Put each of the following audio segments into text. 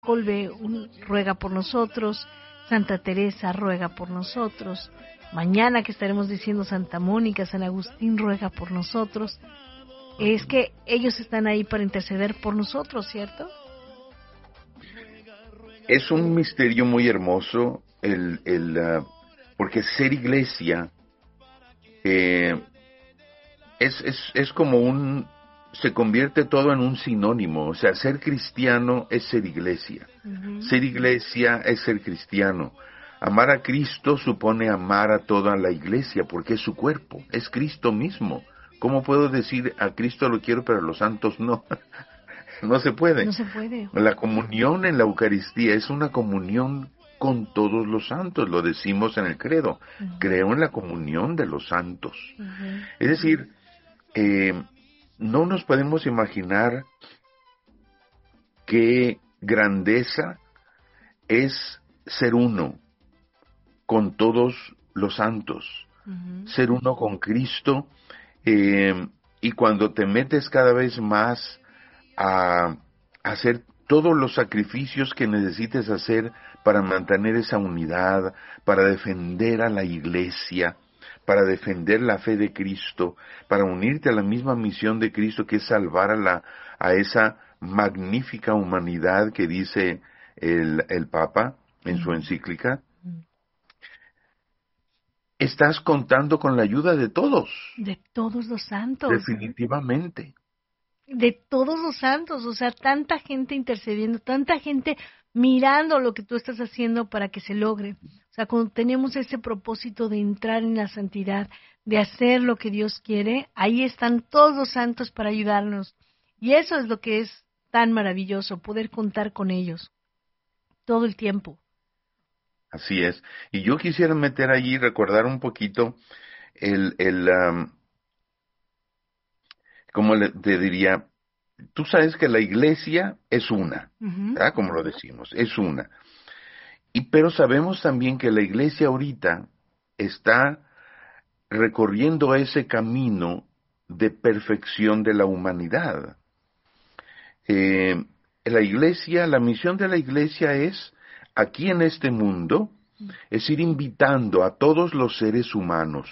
Colbe ruega por nosotros, Santa Teresa ruega por nosotros, mañana que estaremos diciendo Santa Mónica, San Agustín ruega por nosotros. Es que ellos están ahí para interceder por nosotros, ¿cierto? Es un misterio muy hermoso porque ser iglesia es como se convierte todo en un sinónimo. O sea, ser cristiano es ser iglesia. Uh-huh. Ser iglesia es ser cristiano. Amar a Cristo supone amar a toda la iglesia, porque es su cuerpo, es Cristo mismo. ¿Cómo puedo decir a Cristo lo quiero, pero a los santos no? No se puede. No se puede. La comunión en la Eucaristía es una comunión con todos los santos, lo decimos en el credo. Uh-huh. Creo en la comunión de los santos. Uh-huh. Es decir, no nos podemos imaginar qué grandeza es ser uno con todos los santos, uh-huh. Ser uno con Cristo, y cuando te metes cada vez más a hacer todos los sacrificios que necesites hacer para mantener esa unidad, para defender a la iglesia, para defender la fe de Cristo, para unirte a la misma misión de Cristo, que es salvar a esa magnífica humanidad que dice el Papa en su encíclica. Estás contando con la ayuda de todos. De todos los santos. Definitivamente. De todos los santos, o sea, tanta gente intercediendo, tanta gente mirando lo que tú estás haciendo para que se logre. O sea, cuando tenemos ese propósito de entrar en la santidad, de hacer lo que Dios quiere, ahí están todos los santos para ayudarnos. Y eso es lo que es tan maravilloso, poder contar con ellos todo el tiempo. Así es. Y yo quisiera meter allí, recordar un poquito ¿cómo te diría? Tú sabes que la iglesia es una, uh-huh. ¿Verdad? Como lo decimos, es una. Pero sabemos también que la iglesia ahorita está recorriendo ese camino de perfección de la humanidad. La misión de la iglesia es, aquí en este mundo, es ir invitando a todos los seres humanos,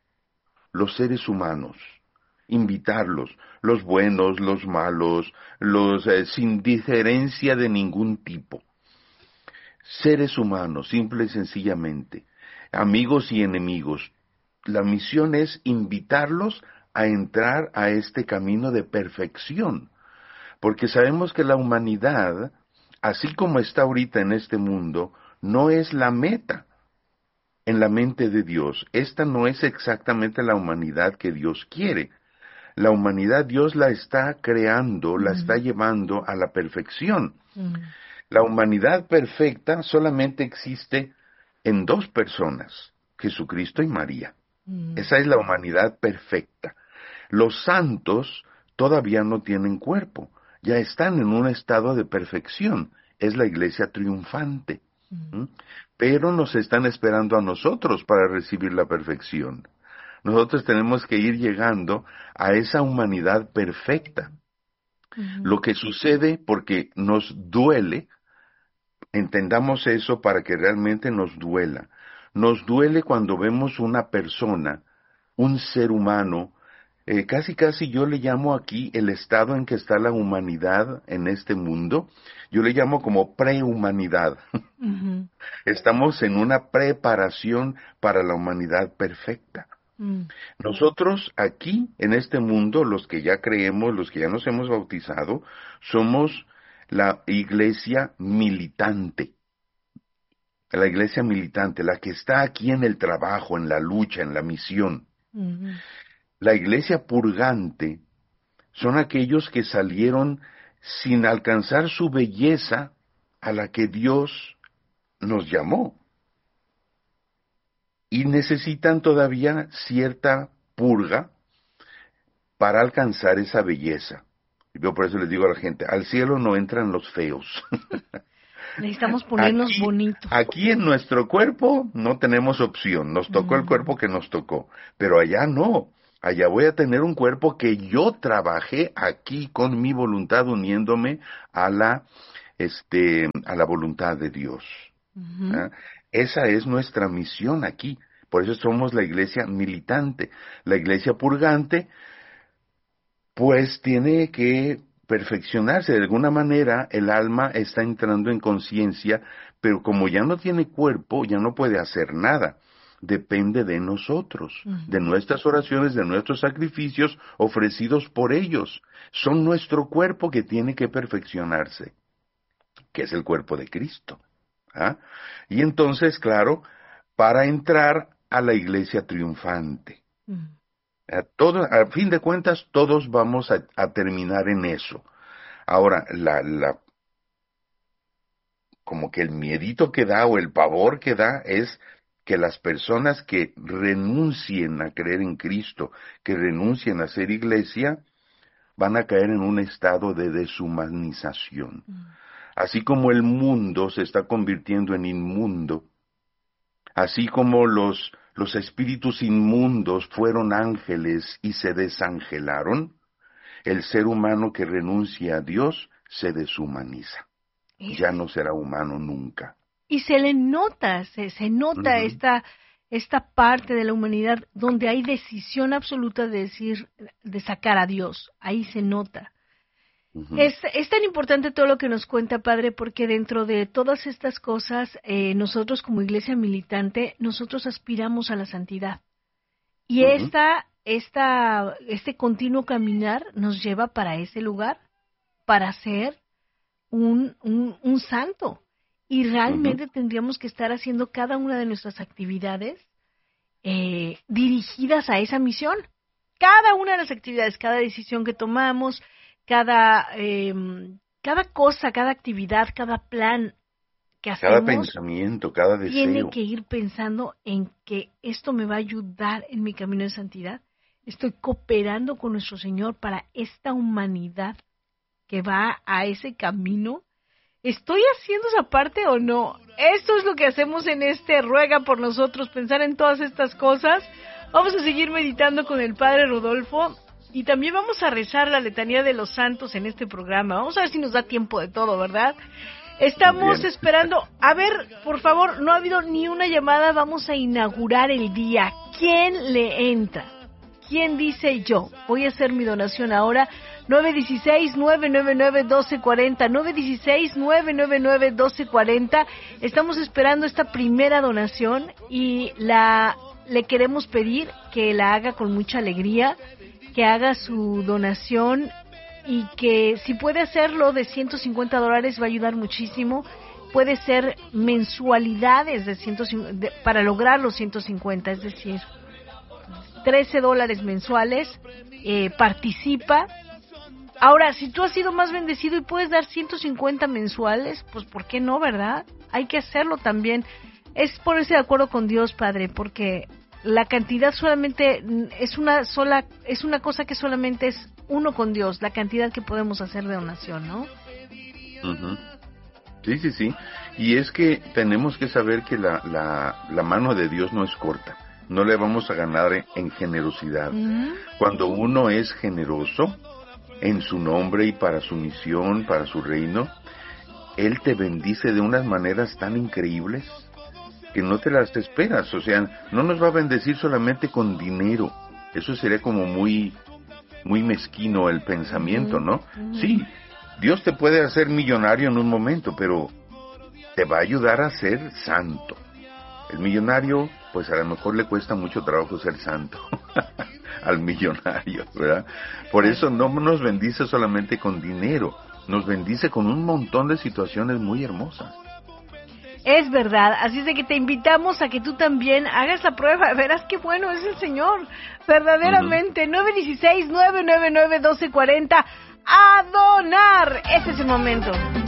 invitarlos, los buenos, los malos, sin diferencia de ningún tipo. Seres humanos, simple y sencillamente, amigos y enemigos. La misión es invitarlos a entrar a este camino de perfección, porque sabemos que la humanidad, así como está ahorita en este mundo, no es la meta en la mente de Dios. Esta no es exactamente la humanidad que Dios quiere. La humanidad Dios la está creando, la está llevando a la perfección. La humanidad perfecta solamente existe en dos personas, Jesucristo y María. Esa es la humanidad perfecta. Los santos todavía no tienen cuerpo, ya están en un estado de perfección. Es la iglesia triunfante. Pero nos están esperando a nosotros para recibir la perfección. Nosotros tenemos que ir llegando a esa humanidad perfecta. Lo que sucede, porque nos duele, entendamos eso para que realmente nos duela. Nos duele cuando vemos una persona, un ser humano, casi yo le llamo aquí el estado en que está la humanidad en este mundo, yo le llamo como prehumanidad. Uh-huh. Estamos en una preparación para la humanidad perfecta. Nosotros aquí, en este mundo, los que ya creemos, los que ya nos hemos bautizado, somos la iglesia militante. La iglesia militante, la que está aquí en el trabajo, en la lucha, en la misión. Uh-huh. La iglesia purgante son aquellos que salieron sin alcanzar su belleza a la que Dios nos llamó. Y necesitan todavía cierta purga para alcanzar esa belleza. Yo por eso les digo a la gente, al cielo no entran los feos. Necesitamos ponernos bonitos. Aquí en nuestro cuerpo no tenemos opción, nos tocó el cuerpo que nos tocó, pero allá no. Allá voy a tener un cuerpo que yo trabajé aquí con mi voluntad uniéndome a la a la voluntad de Dios. Ujú. Esa es nuestra misión aquí. Por eso somos la iglesia militante. La iglesia purgante, pues tiene que perfeccionarse. De alguna manera, el alma está entrando en conciencia, pero como ya no tiene cuerpo, ya no puede hacer nada. Depende de nosotros, de Ujú. nuestras oraciones, de nuestros sacrificios ofrecidos por ellos. Son nuestro cuerpo que tiene que perfeccionarse, que es el cuerpo de Cristo. ¿Ah? Y entonces, claro, para entrar a la iglesia triunfante. Ujú. A fin de cuentas, todos vamos a terminar en eso. Ahora, como que el miedito que da o el pavor que da es que las personas que renuncien a creer en Cristo, que renuncien a ser iglesia, van a caer en un estado de deshumanización. Ujú. Así como el mundo se está convirtiendo en inmundo, así como los espíritus inmundos fueron ángeles y se desangelaron, el ser humano que renuncia a Dios se deshumaniza. Es- Ya no será humano nunca. Y se le nota, se nota Ujú, esta parte de la humanidad donde hay decisión absoluta de decir, de sacar a Dios. Ahí se nota. ujú, Es tan importante todo lo que nos cuenta, Padre, porque dentro de todas estas cosas, nosotros como iglesia militante, nosotros aspiramos a la santidad. Y ujú, este continuo caminar nos lleva para ese lugar, para ser un santo. Y ujú, realmente tendríamos que estar haciendo cada una de nuestras actividades dirigidas a esa misión. Cada una de las actividades, cada decisión que tomamos, cada, cada cosa, cada actividad, cada plan que cada hacemos, pensamiento, cada tiene deseo. que ir pensando en que esto me va a ayudar en mi camino de santidad. Estoy cooperando con nuestro Señor para esta humanidad que va a ese camino. ¿Estoy haciendo esa parte o no? Esto es lo que hacemos en Ruega por nosotros, pensar en todas estas cosas. Vamos a seguir meditando con el Padre Rodolfo y también vamos a rezar la letanía de los santos en este programa. Vamos a ver si nos da tiempo de todo, ¿verdad? Estamos Bien. esperando. A ver, por favor, no ha habido ni una llamada. Vamos a inaugurar el día. ¿Quién le entra? ¿Quién dice yo? Voy a hacer mi donación ahora. 916-999-1240. 916-999-1240. Estamos esperando esta primera donación y le queremos pedir que la haga con mucha alegría, que haga su donación y que si puede hacerlo de $150 va a ayudar muchísimo. Puede ser mensualidades de para lograr los 150, es decir, $13 mensuales. Participa. Ahora, si tú has sido más bendecido y puedes dar 150 mensuales, pues ¿por qué no, verdad? Hay que hacerlo también. Es ponerse de acuerdo con Dios, Padre, porque la cantidad solamente es una cosa que solamente es uno con Dios, la cantidad que podemos hacer de donación, ¿no? Ujú. Sí, sí, sí. Y es que tenemos que saber que la mano de Dios no es corta. No le vamos a ganar en generosidad. Uh-huh. Cuando uno es generoso en su nombre y para su misión, para su reino, Él te bendice de unas maneras tan increíbles que no te las esperas. O sea, no nos va a bendecir solamente con dinero. Eso sería como muy mezquino el pensamiento, ¿no? Uh-huh. Sí, Dios te puede hacer millonario en un momento, pero te va a ayudar a ser santo. El millonario, pues a lo mejor le cuesta mucho trabajo ser santo al millonario, ¿verdad? Por eso no nos bendice solamente con dinero, nos bendice con un montón de situaciones muy hermosas. Es verdad, así es de que te invitamos a que tú también hagas la prueba, verás qué bueno es el Señor, verdaderamente. 916-999-1240, a donar, ese es el momento.